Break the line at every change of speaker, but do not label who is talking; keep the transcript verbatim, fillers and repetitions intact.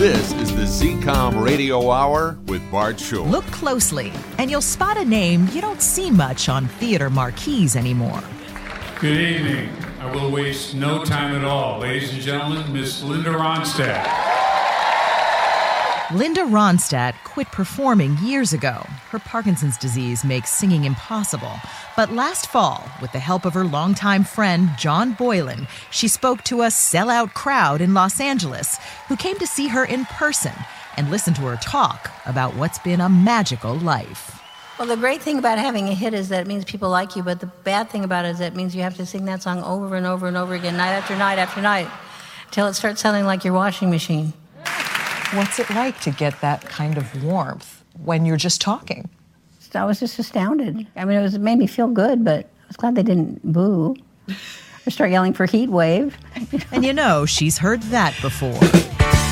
This is the Z COM Radio Hour with Bart Shore.
Look closely, and you'll spot a name you don't see much on theater marquees anymore.
Good evening. I will waste no time at all. Ladies and gentlemen, Miss Linda Ronstadt.
Linda Ronstadt quit performing years ago. Her Parkinson's disease makes singing impossible. But last fall, with the help of her longtime friend, John Boylan, she spoke to a sellout crowd in Los Angeles who came to see her in person and listen to her talk about what's been a magical life.
Well, the great thing about having a hit is that it means people like you, but the bad thing about it is that it means you have to sing that song over and over and over again, night after night after night, until it starts sounding like your washing machine.
What's it like to get that kind of warmth when you're just talking?
I was just astounded. I mean, it, was, it made me feel good, but I was glad they didn't boo or start yelling for heat wave.
And you know, she's heard that before.